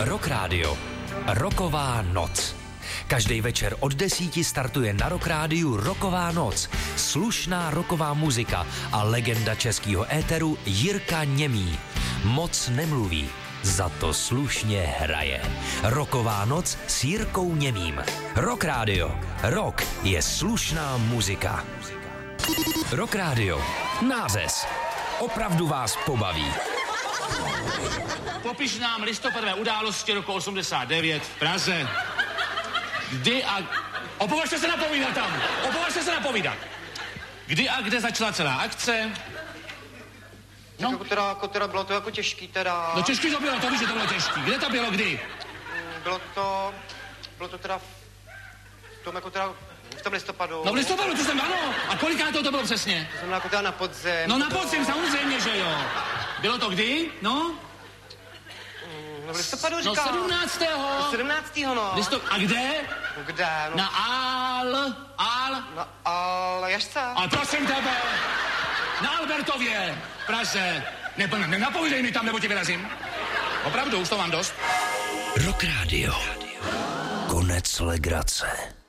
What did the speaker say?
Rock Radio. Rocková noc. Každý večer od 10 startuje na Rock Rádiu Rocková noc. Slušná rocková muzika a legenda českého éteru Jirka Němý. Moc nemluví, za to slušně hraje. Rocková noc s Jirkou Němým. Rock Radio. Rock je slušná muzika. Rock Radio. Nářez. Opravdu vás pobaví. Popiš nám listopadové události roku 89 v Praze. Kdy a... Opovažte se napovídat tam! Opovažte se napovídat! Kdy a kde začala celá akce? No. Jako teda bylo to jako těžký teda. No těžký to bylo, to víš, že to bylo těžký. Kde to bylo, kdy? Bylo to teda v tom listopadu. No v listopadu, to jsem, ano. A koliká to bylo přesně? To znamená jako teda na podzim. No na podzim, samozřejmě, že jo. Bylo to kdy? No? No v listopadu říkám. No 17. No 17. no. A kde? No kde? No. Na Jašce. A prosím tebe, na Albertově, v Praze. Nenapovídej mi tam, nebo tě vyrazím. Opravdu, už to mám dost. Rock Radio. Konec legrace.